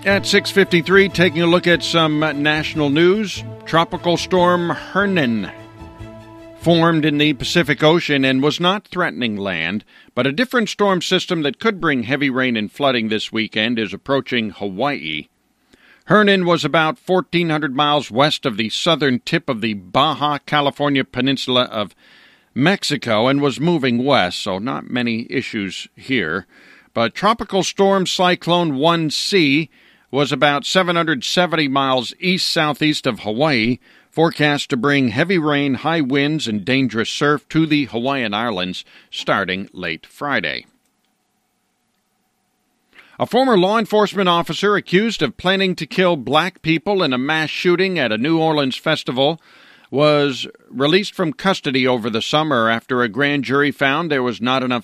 At 6:53, taking a look at some national news. Tropical storm Hernan formed in the Pacific Ocean and was not threatening land, but a different storm system that could bring heavy rain and flooding this weekend is approaching Hawaii. Hernan was about 1,400 miles west of the southern tip of the Baja California peninsula of Mexico and was moving west, so not many issues here. But Tropical Storm Cyclone 1C was about 770 miles east-southeast of Hawaii, forecast to bring heavy rain, high winds, and dangerous surf to the Hawaiian Islands starting late Friday. A former law enforcement officer accused of planning to kill black people in a mass shooting at a New Orleans festival was released from custody over the summer after a grand jury found there was not enough